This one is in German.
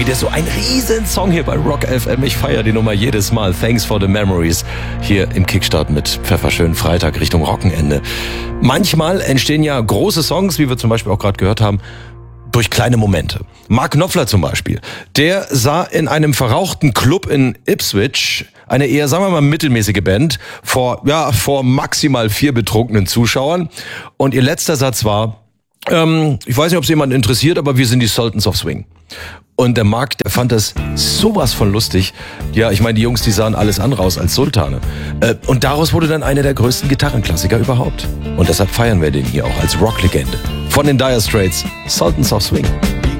wieder so ein Riesensong hier bei Rock FM. Ich feiere die Nummer jedes Mal. Thanks for the Memories. Hier im Kickstart mit Pfefferschön Freitag Richtung Rockenende. Manchmal entstehen ja große Songs, wie wir zum Beispiel auch gerade gehört haben, durch kleine Momente. Mark Knopfler zum Beispiel, der sah in einem verrauchten Club in Ipswich eine eher, sagen wir mal, mittelmäßige Band vor maximal 4 betrunkenen Zuschauern. Und ihr letzter Satz war, ich weiß nicht, ob es jemanden interessiert, aber wir sind die Sultans of Swing. Und der Mark, der fand das sowas von lustig. Ja, ich meine, die Jungs, die sahen alles andere aus als Sultane. Und daraus wurde dann einer der größten Gitarrenklassiker überhaupt. Und deshalb feiern wir den hier auch als Rocklegende. Von den Dire Straits, Sultans of Swing.